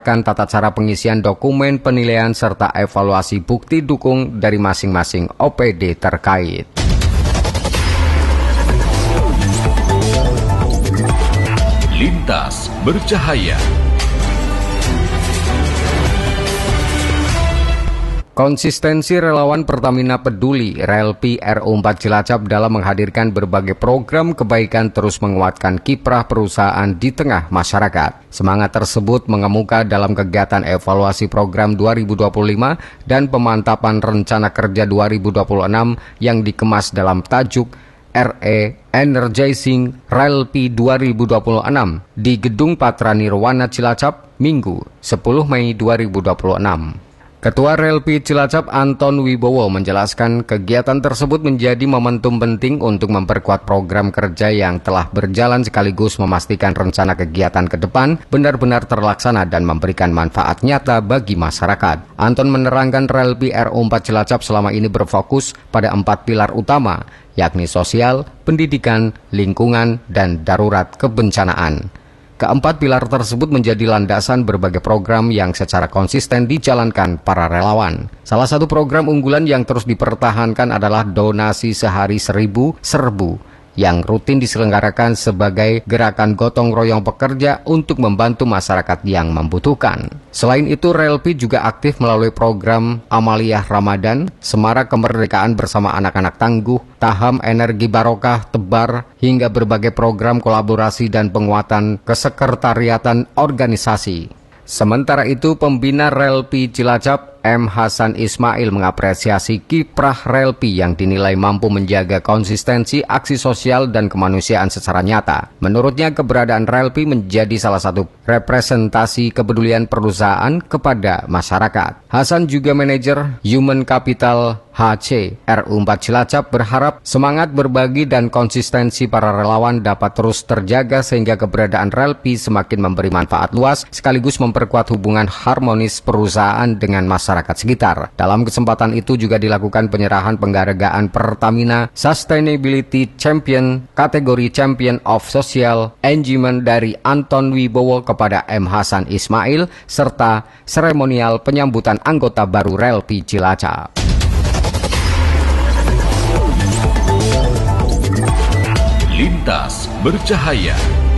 tata cara pengisian dokumen penilaian serta evaluasi bukti dukung dari masing-masing OPD terkait. Lintas bercahaya. Konsistensi relawan Pertamina Peduli RLP RU4 Cilacap dalam menghadirkan berbagai program kebaikan terus menguatkan kiprah perusahaan di tengah masyarakat. Semangat tersebut mengemuka dalam kegiatan evaluasi program 2025 dan pemantapan rencana kerja 2026 yang dikemas dalam tajuk RE Energizing RLP 2026 di Gedung Patra Nirwana Cilacap, Minggu 10 Mei 2026. Ketua RLP Cilacap Anton Wibowo menjelaskan kegiatan tersebut menjadi momentum penting untuk memperkuat program kerja yang telah berjalan sekaligus memastikan rencana kegiatan ke depan benar-benar terlaksana dan memberikan manfaat nyata bagi masyarakat. Anton menerangkan RLP RU4 Cilacap selama ini berfokus pada 4 pilar utama, yakni sosial, pendidikan, lingkungan, dan darurat kebencanaan. Keempat pilar tersebut menjadi landasan berbagai program yang secara konsisten dijalankan para relawan. Salah satu program unggulan yang terus dipertahankan adalah donasi sehari 1000 serbu yang rutin diselenggarakan sebagai gerakan gotong royong pekerja untuk membantu masyarakat yang membutuhkan. Selain itu, RLP juga aktif melalui program Amaliyah Ramadan, Semarak Kemerdekaan Bersama Anak-anak Tangguh, Taham Energi Barokah, Tebar, hingga berbagai program kolaborasi dan penguatan kesekretariatan organisasi. Sementara itu, pembina RLP Cilacap M. Hasan Ismail mengapresiasi kiprah RLP yang dinilai mampu menjaga konsistensi aksi sosial dan kemanusiaan secara nyata. Menurutnya, keberadaan RLP menjadi salah satu representasi kepedulian perusahaan kepada masyarakat. Hasan juga manajer Human Capital HC RU4 Cilacap berharap semangat berbagi dan konsistensi para relawan dapat terus terjaga sehingga keberadaan RLP semakin memberi manfaat luas sekaligus memperkuat hubungan harmonis perusahaan dengan masyarakat sekitar. Dalam kesempatan itu juga dilakukan penyerahan penghargaan Pertamina Sustainability Champion kategori Champion of Social Engagement dari Anton Wibowo kepada M. Hasan Ismail serta seremonial penyambutan anggota baru RLP Cilacap. Lintas bercahaya.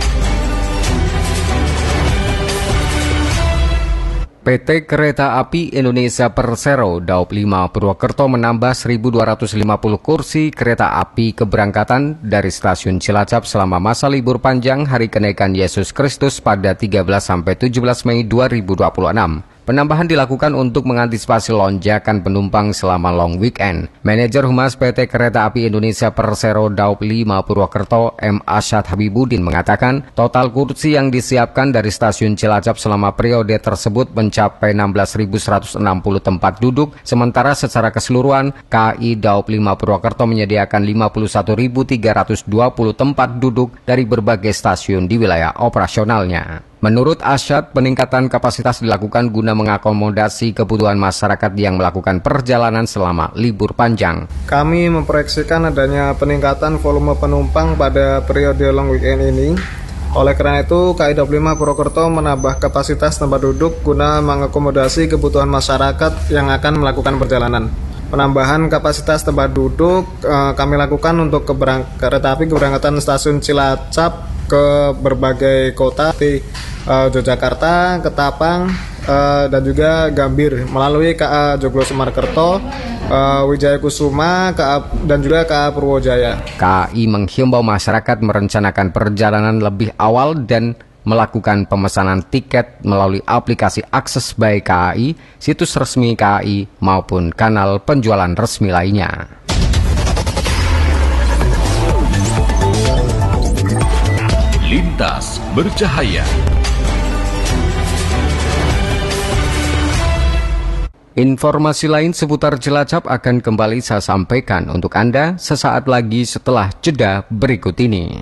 PT Kereta Api Indonesia Persero Daup 5 Purwokerto menambah 1.250 kursi kereta api keberangkatan dari stasiun Cilacap selama masa libur panjang Hari Kenaikan Yesus Kristus pada 13-17 Mei 2026. Penambahan dilakukan untuk mengantisipasi lonjakan penumpang selama long weekend. Manajer Humas PT Kereta Api Indonesia Persero Daup 5 Purwokerto M. Asyad Habibudin mengatakan total kursi yang disiapkan dari stasiun Cilacap selama periode tersebut mencapai 16.160 tempat duduk, sementara secara keseluruhan KAI Daup 5 Purwokerto menyediakan 51.320 tempat duduk dari berbagai stasiun di wilayah operasionalnya. Menurut Asyad, peningkatan kapasitas dilakukan guna mengakomodasi kebutuhan masyarakat yang melakukan perjalanan selama libur panjang. Kami memproyeksikan adanya peningkatan volume penumpang pada periode long weekend ini. Oleh karena itu, KAI Daup 5 Purwokerto menambah kapasitas tempat duduk guna mengakomodasi kebutuhan masyarakat yang akan melakukan perjalanan. Penambahan kapasitas tempat duduk kami lakukan untuk kereta api keberangkatan stasiun Cilacap ke berbagai kota di Yogyakarta, Ketapang, dan juga Gambir melalui KA Joglo Semarkerto, Wijaya Kusuma, dan juga KA Purwojaya. KAI menghimbau masyarakat merencanakan perjalanan lebih awal dan melakukan pemesanan tiket melalui aplikasi Akses by KAI, situs resmi KAI, maupun kanal penjualan resmi lainnya. Lintas bercahaya. Informasi lain seputar Cilacap akan kembali saya sampaikan untuk Anda sesaat lagi setelah jeda berikut ini.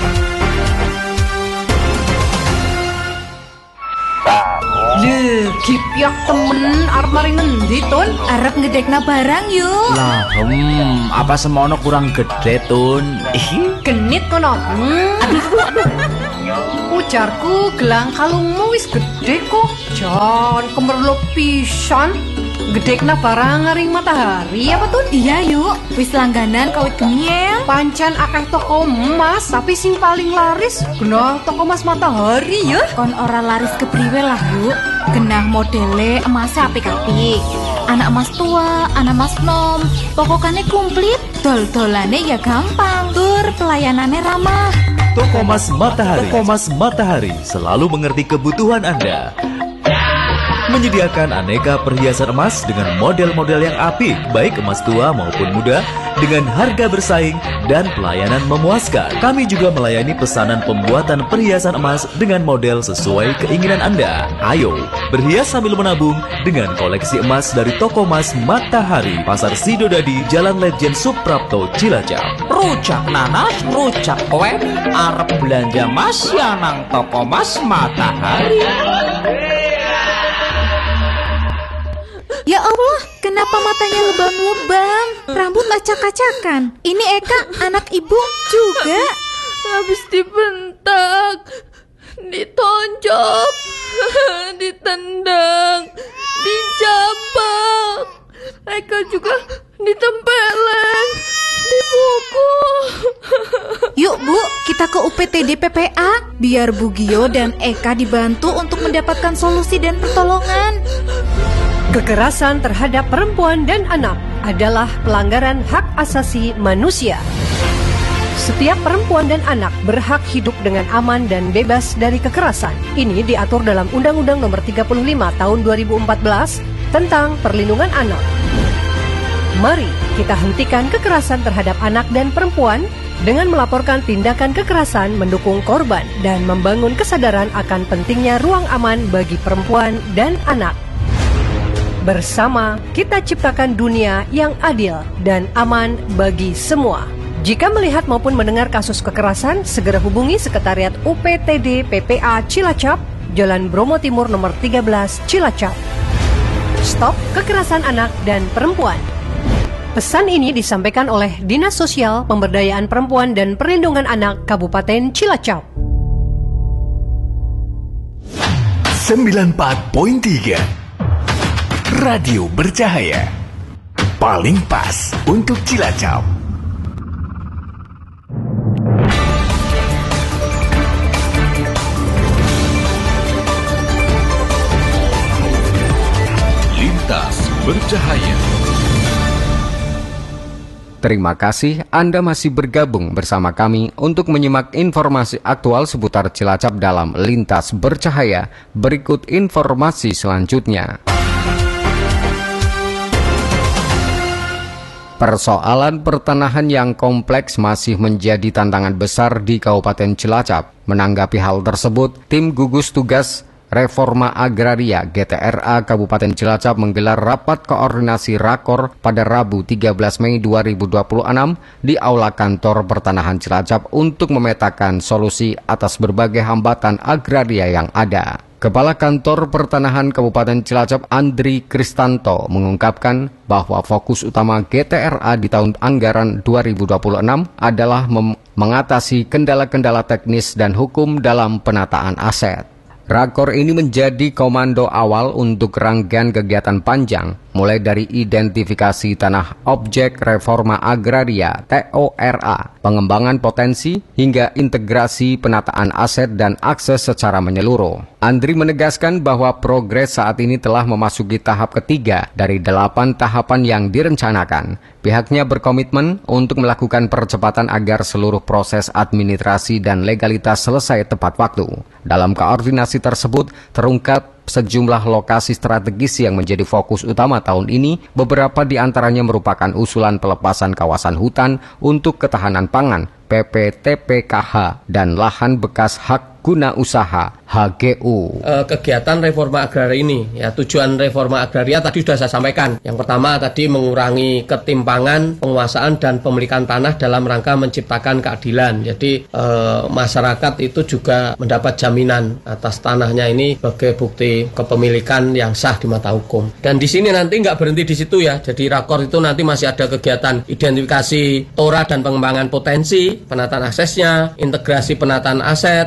Kipyak temen arep mari ngendi Tun? Arep ngedekna barang yuk. Lah, apa semono kurang gede Tun? Genit kono. Aduh. Ujarku gelang kalungmu wis gede kok. Jan kemerluk pisan. Gede kena barang ngaring matahari apa tuh? Iya yuk, wis langganan kawit geniel. Pancen akeh toko emas, tapi sing paling laris genah toko emas matahari ya. Kon ora laris kepriwe lah yuk. Genah modele emasnya apik-apik. Anak emas tua, anak emas nom. Pokoknya komplit. Dol-dolane ya gampang. Tur pelayanannya ramah. Toko Emas Matahari. Toko Emas Matahari selalu mengerti kebutuhan Anda. Menyediakan aneka perhiasan emas dengan model-model yang apik, baik emas tua maupun muda, dengan harga bersaing dan pelayanan memuaskan. Kami juga melayani pesanan pembuatan perhiasan emas dengan model sesuai keinginan Anda. Ayo, berhias sambil menabung dengan koleksi emas dari Toko Emas Matahari, Pasar Sidodadi, Jalan Lejen Suprapto, Cilacap. Rujak nanas, rujak kowen, arep belanja emas ya nang Toko Emas Matahari. Ya Allah, kenapa matanya lebam-lebam? Rambut acak-acakan. Ini Eka, anak ibu juga. Habis dibentak, ditonjok, ditendang, dijambak. Eka juga ditempeleng, dipukul. Yuk Bu, kita ke UPTD PPA. Biar Bu Gio dan Eka dibantu untuk mendapatkan solusi dan pertolongan. Kekerasan terhadap perempuan dan anak adalah pelanggaran hak asasi manusia. Setiap perempuan dan anak berhak hidup dengan aman dan bebas dari kekerasan. Ini diatur dalam Undang-Undang Nomor 35 Tahun 2014 tentang Perlindungan Anak. Mari kita hentikan kekerasan terhadap anak dan perempuan dengan melaporkan tindakan kekerasan, mendukung korban, dan membangun kesadaran akan pentingnya ruang aman bagi perempuan dan anak. Bersama kita ciptakan dunia yang adil dan aman bagi semua. Jika melihat maupun mendengar kasus kekerasan, segera hubungi Sekretariat UPTD PPA Cilacap, Jalan Bromo Timur nomor 13 Cilacap. Stop kekerasan anak dan perempuan. Pesan ini disampaikan oleh Dinas Sosial, Pemberdayaan Perempuan dan Perlindungan Anak Kabupaten Cilacap. 94.3 Radio Bercahaya, paling pas untuk Cilacap. Lintas Bercahaya. Terima kasih Anda masih bergabung bersama kami untuk menyimak informasi aktual seputar Cilacap dalam Lintas Bercahaya. Berikut informasi selanjutnya. Persoalan pertanahan yang kompleks masih menjadi tantangan besar di Kabupaten Cilacap. Menanggapi hal tersebut, tim gugus tugas Reforma Agraria GTRA Kabupaten Cilacap menggelar rapat koordinasi rakor pada Rabu 13 Mei 2026 di Aula Kantor Pertanahan Cilacap untuk memetakan solusi atas berbagai hambatan agraria yang ada. Kepala Kantor Pertanahan Kabupaten Cilacap Andri Kristanto mengungkapkan bahwa fokus utama GTRA di tahun anggaran 2026 adalah mengatasi kendala-kendala teknis dan hukum dalam penataan aset. Rakor ini menjadi komando awal untuk rangkaian kegiatan panjang, mulai dari identifikasi tanah objek reforma agraria TORA, pengembangan potensi, hingga integrasi penataan aset dan akses secara menyeluruh. Andri menegaskan bahwa progres saat ini telah memasuki tahap ketiga dari 8 tahapan yang direncanakan. Pihaknya berkomitmen untuk melakukan percepatan agar seluruh proses administrasi dan legalitas selesai tepat waktu. Dalam koordinasi tersebut terungkap sejumlah lokasi strategis yang menjadi fokus utama tahun ini. Beberapa di antaranya merupakan usulan pelepasan kawasan hutan untuk ketahanan pangan, PPTPKH, dan lahan bekas hak guna usaha HGU. Kegiatan reforma agraria ini, ya, tujuan reforma agraria tadi sudah saya sampaikan. Yang pertama tadi mengurangi ketimpangan penguasaan dan pemilikan tanah dalam rangka menciptakan keadilan. Jadi masyarakat itu juga mendapat jaminan atas tanahnya ini sebagai bukti kepemilikan yang sah di mata hukum. Dan di sini nanti nggak berhenti di situ ya. Jadi rakor itu nanti masih ada kegiatan identifikasi TORA dan pengembangan potensi, penataan aksesnya, integrasi penataan aset, pembentukan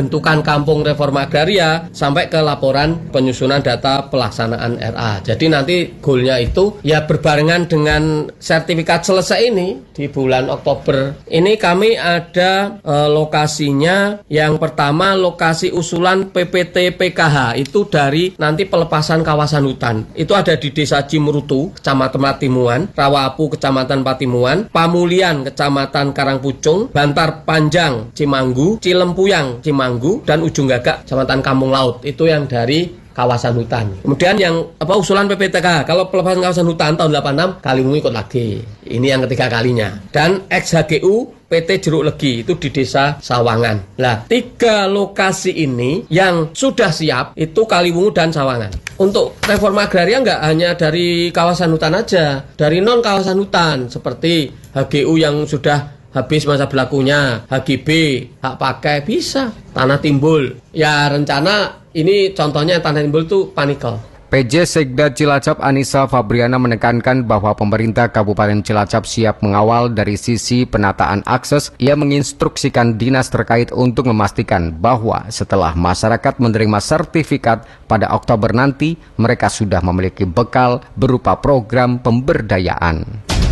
pembentukan kampung reforma agraria sampai ke laporan penyusunan data pelaksanaan RA. Jadi nanti goalnya itu ya berbarengan dengan sertifikat selesai ini di bulan Oktober. Ini kami ada lokasinya. Yang pertama lokasi usulan PPT PKH itu dari nanti pelepasan kawasan hutan. Itu ada di Desa Cimrutu, Kecamatan Patimuan, Rawapu, Kecamatan Patimuan, Pamulian, Kecamatan Karangpucung, Bantar Panjang, Cimanggu, Cilempuyang, Cimanggu, dan Ujung Gagak, Kecamatan Kampung Laut. Itu yang dari kawasan hutan. Kemudian yang usulan PPTK, kalau pelepasan kawasan hutan tahun 86, Kaliwungu ikut lagi. Ini yang ketiga kalinya. Dan XHGU PT Jeruk Legi itu di Desa Sawangan. Nah, 3 lokasi ini yang sudah siap itu Kaliwungu dan Sawangan. Untuk reforma agraria nggak hanya dari kawasan hutan aja, dari non kawasan hutan seperti HGU yang sudah habis masa berlakunya, HGB, hak pakai bisa, tanah timbul. Ya rencana ini contohnya tanah timbul itu panikel. PJ Sekda Cilacap Anissa Fabriana menekankan bahwa pemerintah Kabupaten Cilacap siap mengawal dari sisi penataan akses. Ia menginstruksikan dinas terkait untuk memastikan bahwa setelah masyarakat menerima sertifikat pada Oktober nanti, mereka sudah memiliki bekal berupa program pemberdayaan.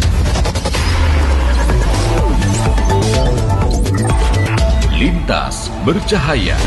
Lintas bercahaya.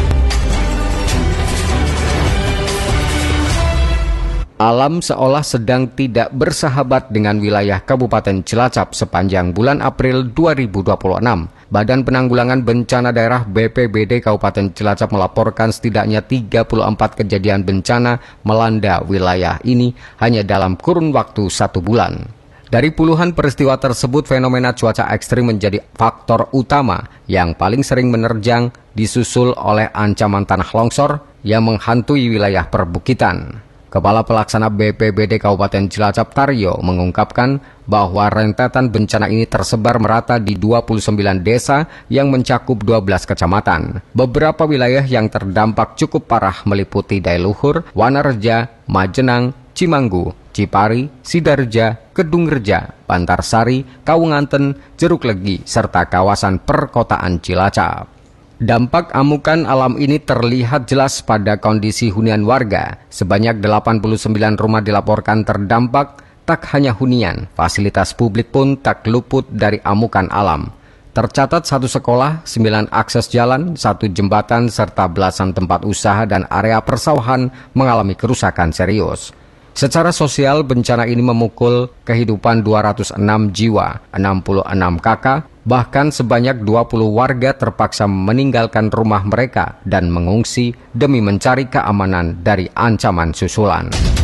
Alam seolah sedang tidak bersahabat dengan wilayah Kabupaten Cilacap sepanjang bulan April 2026. Badan Penanggulangan Bencana Daerah BPBD Kabupaten Cilacap melaporkan setidaknya 34 kejadian bencana melanda wilayah ini hanya dalam kurun waktu 1 bulan. Dari puluhan peristiwa tersebut, fenomena cuaca ekstrim menjadi faktor utama yang paling sering menerjang, disusul oleh ancaman tanah longsor yang menghantui wilayah perbukitan. Kepala Pelaksana BPBD Kabupaten Cilacap Taryo mengungkapkan bahwa rentetan bencana ini tersebar merata di 29 desa yang mencakup 12 kecamatan. Beberapa wilayah yang terdampak cukup parah meliputi Dailuhur, Wanareja, Majenang, Cimanggu, Cipari, Sidarja, Kedungreja, Bantarsari, Kawunganten, Jeruk Legi, serta kawasan perkotaan Cilacap. Dampak amukan alam ini terlihat jelas pada kondisi hunian warga. Sebanyak 89 rumah dilaporkan terdampak. Tak hanya hunian, fasilitas publik pun tak luput dari amukan alam. Tercatat 1 sekolah, 9 akses jalan, 1 jembatan, serta belasan tempat usaha dan area persawahan mengalami kerusakan serius. Secara sosial, bencana ini memukul kehidupan 206 jiwa, 66 kakak, bahkan sebanyak 20 warga terpaksa meninggalkan rumah mereka dan mengungsi demi mencari keamanan dari ancaman susulan.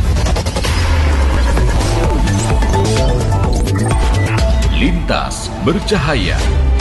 Lintas bercahaya.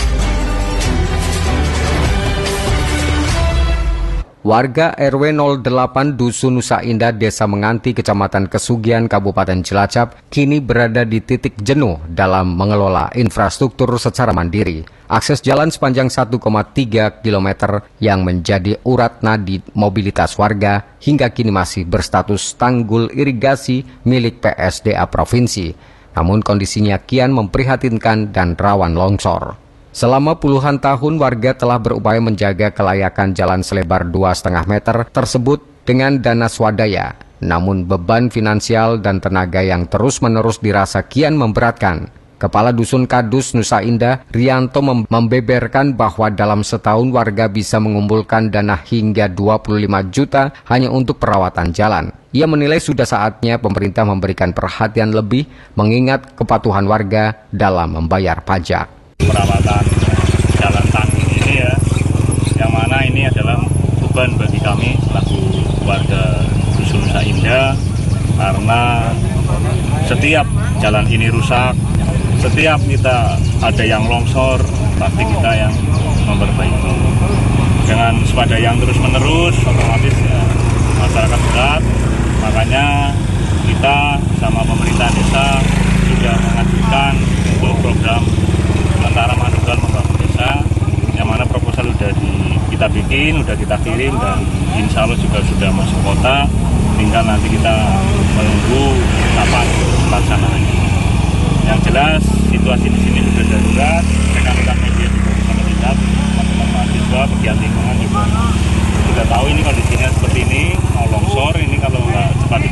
Warga RW 08 Dusun Nusa Indah, Desa Menganti, Kecamatan Kesugian, Kabupaten Cilacap, kini berada di titik jenuh dalam mengelola infrastruktur secara mandiri. Akses jalan sepanjang 1,3 km yang menjadi urat nadi mobilitas warga hingga kini masih berstatus tanggul irigasi milik PSDA Provinsi. Namun kondisinya kian memprihatinkan dan rawan longsor. Selama puluhan tahun, warga telah berupaya menjaga kelayakan jalan selebar 2,5 meter tersebut dengan dana swadaya. Namun beban finansial dan tenaga yang terus-menerus dirasa kian memberatkan. Kepala Dusun Kadus Nusa Indah, Rianto membeberkan bahwa dalam setahun warga bisa mengumpulkan dana hingga 25 juta hanya untuk perawatan jalan. Ia menilai sudah saatnya pemerintah memberikan perhatian lebih mengingat kepatuhan warga dalam membayar pajak. Perawatan jalan tanggul ini ya, yang mana ini adalah beban bagi kami selaku warga Dusun Nusa Indah, karena setiap jalan ini rusak, setiap kita ada yang longsor, pasti kita yang memperbaiki. Dengan swadaya yang terus menerus, otomatis ya, masyarakat berat, makanya kita sama pemerintah desa sudah mengajukan untuk program Sementara Manunggal Membangun Desa, yang mana proposal sudah kita bikin, sudah kita kirim, dan insya Allah juga sudah masuk kota. Tinggal nanti kita menunggu kapan pelaksanaannya. Yang jelas situasi di sini sudah darurat. Rekan-rekan media juga bisa melihat, teman-teman mahasiswa juga pegiat lingkungan juga sudah tahu ini kondisinya seperti ini, mau longsor ini kalau nggak cepat